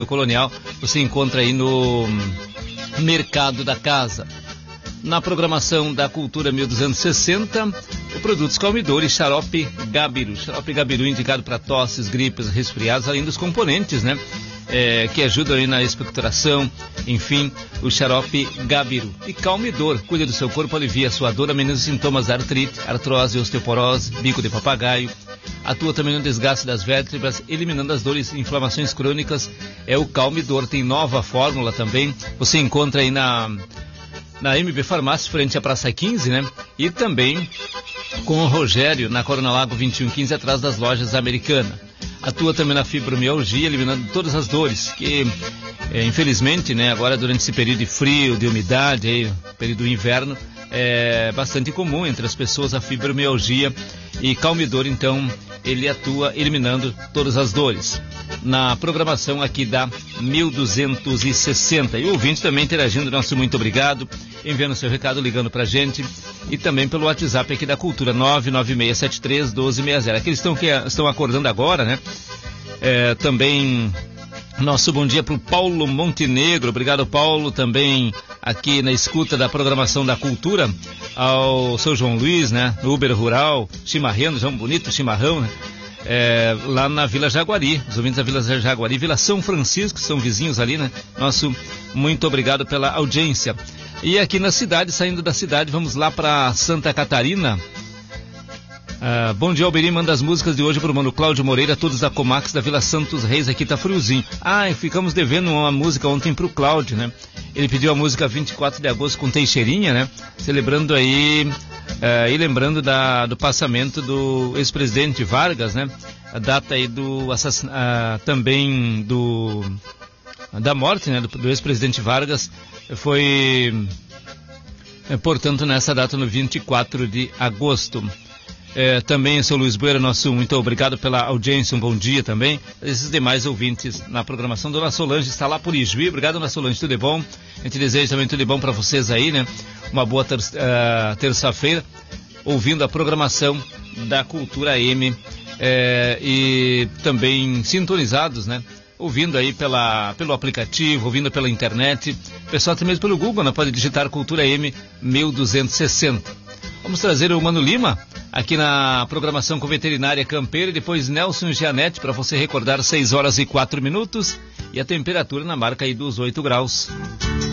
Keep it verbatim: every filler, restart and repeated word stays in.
Colonial, você encontra aí no Mercado da Casa. Na programação da Cultura mil duzentos e sessenta, o Produtos Calmidor e Xarope Gabiru. Xarope Gabiru indicado para tosses, gripes, resfriados, além dos componentes, né? É, que ajudam aí na expectoração, enfim, o Xarope Gabiru. E Calmidor, cuida do seu corpo, alivia a sua dor, ameniza os sintomas da artrite, artrose, osteoporose, bico de papagaio. Atua também no desgaste das vértebras, eliminando as dores e inflamações crônicas. É o Calmidor, tem nova fórmula também. Você encontra aí na, na M B Farmácia, frente à Praça quinze, né? E também com o Rogério, na Corona Lago vinte e um quinze, atrás das lojas Americana. Atua também na fibromialgia, eliminando todas as dores, que é, infelizmente, né, agora durante esse período de frio, de umidade, aí, período do inverno, é bastante comum entre as pessoas a fibromialgia, e Calmidor, então, ele atua eliminando todas as dores. Na programação aqui da mil duzentos e sessenta. E o ouvinte também interagindo, nosso muito obrigado, enviando seu recado, ligando pra gente, e também pelo WhatsApp aqui da Cultura, nove nove seis sete três um dois seis zero. Aqueles estão que estão acordando agora, né? É, também nosso bom dia pro Paulo Montenegro. Obrigado, Paulo, também aqui na escuta da programação da Cultura, ao seu João Luiz, né? No Uber Rural, chimarrão, já um bonito chimarrão, né? É, lá na Vila Jaguari, os ouvintes da Vila Jaguari, Vila São Francisco, são vizinhos ali, né? Nosso muito obrigado pela audiência. E aqui na cidade, saindo da cidade, vamos lá para Santa Catarina. Ah, bom dia, Alberi, manda as músicas de hoje para o mano Cláudio Moreira, todos da Comax da Vila Santos Reis, aqui tá friozinho. Ah, ficamos devendo uma música ontem pro Cláudio, né? Ele pediu a música vinte e quatro de agosto com Teixeirinha, né? Celebrando aí, ah, e lembrando da, do passamento do ex-presidente Vargas, né? A data aí do assassinato, ah, também do, da morte, né? Do, do ex-presidente Vargas, foi, portanto, nessa data, no vinte e quatro de agosto. É, também, seu Luiz Bueira, nosso muito obrigado pela audiência, um bom dia também. Esses demais ouvintes na programação. Dona Solange está lá por Ijuí. Obrigado, Dona Solange, tudo de bom? A gente deseja também tudo de bom para vocês aí, né? Uma boa ter uh, terça-feira, ouvindo a programação da Cultura M, é, e também sintonizados, né? Ouvindo aí pela, pelo aplicativo, ouvindo pela internet. O pessoal até mesmo pelo Google, né? Pode digitar Cultura M mil duzentos e sessenta. Vamos trazer o Mano Lima aqui na programação com Veterinária Campeira, e depois Nelson e Gianete, para você recordar, seis horas e quatro minutos, e a temperatura na marca aí dos oito graus.